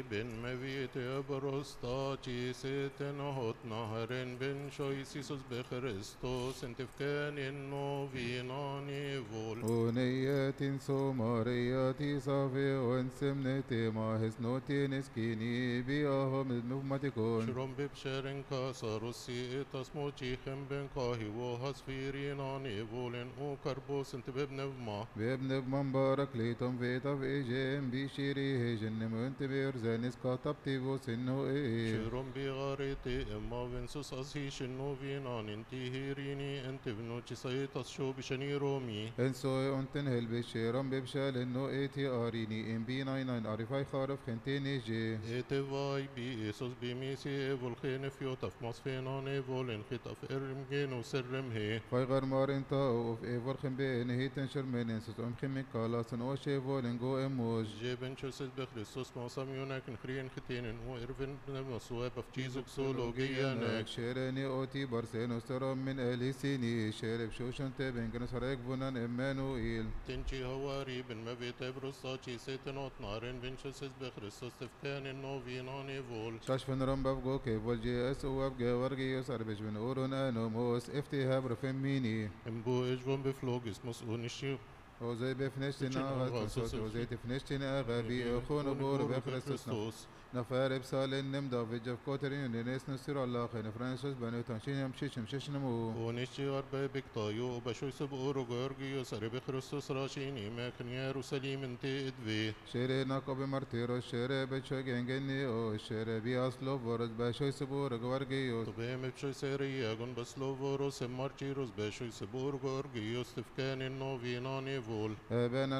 ben mevite brostaci seten hot naharen ben shoisisus be Christos entifkan novinani vol. ونيات سوماريات صافي وانسمنتي ما هسنوتي نسكيني بياهم نفمتكون Shrom bibsheren kasarussi etas mochichem ben kahi wohas firinani volen o karbos entibebnevma. بابن مبارك ليتم فيتا في جيم بيشيري هجن منت بيرزانس كاتبتي وسنو ايه Shrom bigarete emma vensus ashishin novinan intihirini entivnoci saitas shobishani romi. انسوي انتن هل بشيرم ببشال انو ايتي اريني ام بي 99 اريفاي خارف خنتيني جي Etevai bi esos bimisi volchen fiotaf masfenan volen khitaf ermgen userrem he. فايغر مارنتا اوف ايفر خم بين هيتن شرمنين سوس ام خمي كالاسن او شيفول انجو اموز Jeben chöset be Christus masam yunak khrin khitinen o erven maswab of Jesus sologianek. شيراني اوتي برسينو سرم من الي سيني شيرب شوشن تبن كن سرق بنان امانويل Tinchi hawari ben mavite brusachi setenot naren ben chöset be Christus tefkan novinani vol. كشفن رمبف جو كيفول جي اس او اب جورجي يسربش من اورون انوموس افتيها برفميني Embo ejvon be flogis mus unishi. وزي بفنشتنا غاسوس وزي تفنشتنا غبي اخون بور بخرستوس نفار بسال النمدا في جف كوترين لناس نسير الله خين فرانسوس بنو تنشين يمشيش مشيش نمو ونشي أربع بكتايو وبشوي سبور وغورغيو سرب خريستوس راشيني ماكن يروسليم انت ادفي. شيري ناقو بمرتيرو شيري بتشو جنجني او شيري بي اصلو ورد بشوي سبور غورغيو طبيم بشوي سيريا جون بسلوفوروس مارتيروس بشوي سبور غورغيو استفكان النوفيناني فول. بين